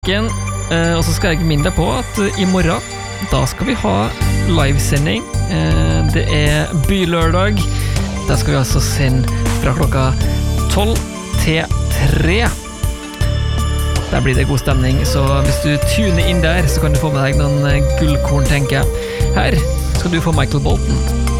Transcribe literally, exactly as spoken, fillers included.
Eh, og så skal jeg minne deg på at eh, i morgen da skal vi ha livesending. Eh, det er bylørdag. Da skal vi altså sende fra klokka tolv til tre. Der blir det god stemning, så hvis du tuner inn der, så kan du få med deg noen gullkorn, tenker jeg. Her skal du få Michael Bolton.